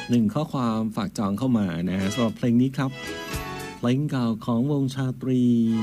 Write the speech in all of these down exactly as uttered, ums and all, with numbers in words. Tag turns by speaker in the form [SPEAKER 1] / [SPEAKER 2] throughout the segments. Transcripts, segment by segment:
[SPEAKER 1] หนึ่งข้อความฝากจองเข้ามานะฮะสำหรับเพลงนี้ครับเพลงเก่าของวงชาตรี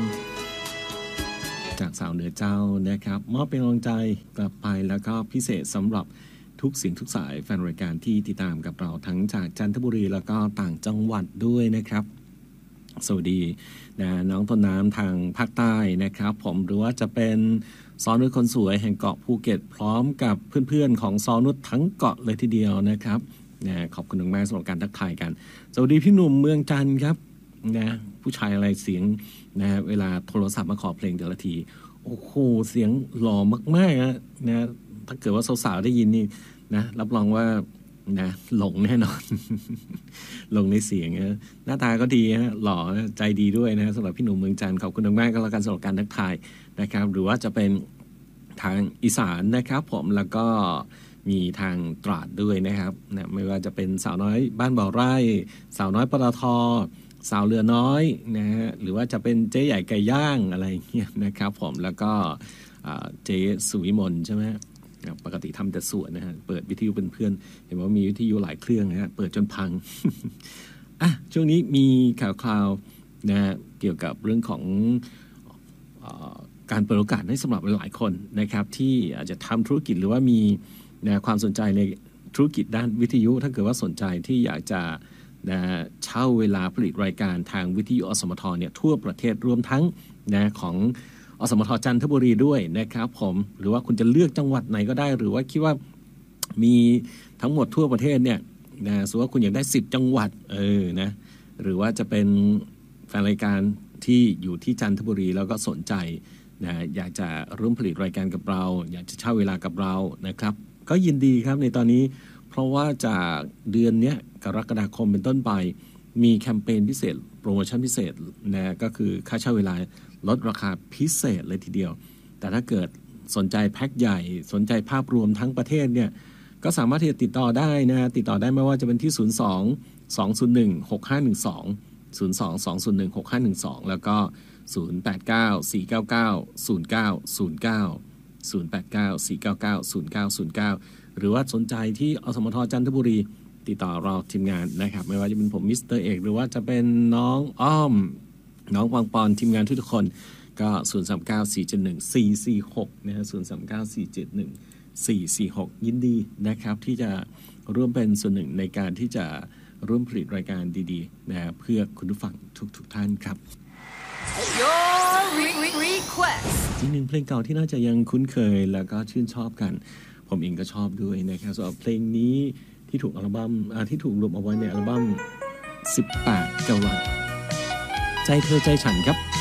[SPEAKER 1] จากสาวเหนือเจ้านะครับมอบเป็นกำลังใจกลับไปแล้วก็พิเศษสำหรับทุกเสียงทุกสายแฟนรายการที่ติดตามกับเราทั้งจากจันทบุรีแล้วก็ต่างจังหวัดด้วยนะครับสวัสดีนะน้องต้นน้ำทางภาคใต้นะครับผมหรือว่าจะเป็นซอนุชคนสวยแห่งเกาะภูเก็ตพร้อมกับเพื่อนๆของซอนุชทั้งเกาะเลยทีเดียวนะครับนะขอบคุณมากสำหรับการทักทายกันสวัสดีพี่หนุ่มเมืองจันทร์ครับนะผู้ชายอะไรเสียงนะเวลาโทรศัพท์มาขอเพลงแต่ละทีโอ้โหเสียงหล่อมากๆนะนะถ้าเกิดว่าสาวๆได้ยินนี่นะรับรองว่านะหลงแน่นอน หลงในเสียงนะหน้าตาก็ดีฮะหล่อใจดีด้วยนะสำหรับพี่หนุ่มเมืองจันทร์ขอบคุณมากก็แล้วกันสำหรับการทักทายนะครับหรือว่าจะเป็นทางอีสานนะครับผมแล้วก็มีทางตราดด้วยนะครับนะไม่ว่าจะเป็นสาวน้อยบ้านบ่อไร่สาวน้อยปตท.สาวเรือน้อยนะฮะหรือว่าจะเป็นเจ๊ใหญ่ไก่ย่างอะไรเงี้ยนะครับผมแล้วก็เจ๊สุวิมลใช่ไหมปกติทำแต่สวนนะฮะเปิดวิทยุเป็นเพื่อนเห็นว่ามีวิทยุหลายเครื่องนะฮะเปิดจนพัง อ่ะช่วงนี้มีข่าวคราวนะเกี่ยวกับเรื่องของเอ่อการเปิดโอกาสให้สำหรับหลายคนนะครับที่อาจจะทำธุรกิจหรือว่ามีนะความสนใจในธุรกิจด้านวิทยุถ้าเกิดว่าสนใจที่อยากจะนะเช่าเวลาผลิตรายการทางวิทยุอสมทเนี่ยทั่วประเทศรวมทั้งนะของอสมทจันทบุรีด้วยนะครับผมหรือว่าคุณจะเลือกจังหวัดไหนก็ได้หรือว่าคิดว่ามีทั้งหมดทั่วประเทศเนี่ยนะสมมติว่าคุณอยากได้สิบจังหวัดเออนะหรือว่าจะเป็นแฟนรายการที่อยู่ที่จันทบุรีแล้วก็สนใจนะอยากจะร่วมผลิตรายการกับเราอยากจะเช่าเวลากับเรานะครับก็ยินดีครับในตอนนี้เพราะว่าจากเดือนนี้กรกฎาคมเป็นต้นไปมีแคมเปญพิเศษโปรโมชั่นพิเศษนะก็คือค่าเช่าเวลาลดราคาพิเศษเลยทีเดียวแต่ถ้าเกิดสนใจแพ็คใหญ่สนใจภาพรวมทั้งประเทศเนี่ยก็สามารถที่จะติดต่อได้นะติดต่อได้ไม่ว่าจะเป็นที่ศูนย์ สอง สอง ศูนย์ หนึ่ง หก ห้า หนึ่ง สอง ศูนย์ สอง สอง ศูนย์ หนึ่ง หก ห้า หนึ่ง สองแล้วก็ศูนย์ แปด เก้า สี่ เก้า เก้า ศูนย์ เก้า ศูนย์ เก้า ศูนย์ แปด เก้า สี่ เก้า เก้า ศูนย์ เก้า ศูนย์ เก้าหรือว่าสนใจที่อสมทจันทบุรีติดต่อเราทีมงานนะครับไม่ว่าจะเป็นผมมิสเตอร์เอกหรือว่าจะเป็นน้องอ้อมน้องปองปอนทีมงานทุกคนก็ศูนย์ สาม เก้า สี่ เจ็ด หนึ่ง สี่ สี่ หกนะฮะศูนย์ สาม เก้า สี่ เจ็ด หนึ่ง สี่ สี่ หกยินดีนะครับที่จะร่วมเป็นส่วนหนึ่งในการที่จะร่วมผลิตรายการดีๆนะเพื่อคุณผู้ฟังทุกๆท่านครับ
[SPEAKER 2] Your request
[SPEAKER 1] อีกหนึ่งเพลงเก่าที่น่าจะยังคุ้นเคยแล้วก็ชื่นชอบกันผมเองก็ชอบด้วยนะครับสำหรับเพลงนี้ที่ถูกอัลบั้มที่ถูกรวมเอาไว้ในอัลบั้มสิบแปดกะรัตใจเธอใจฉันครับ